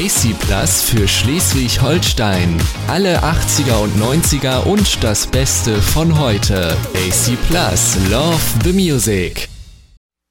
AC Plus für Schleswig-Holstein. Alle 80er und 90er und das Beste von heute. AC Plus, love the music.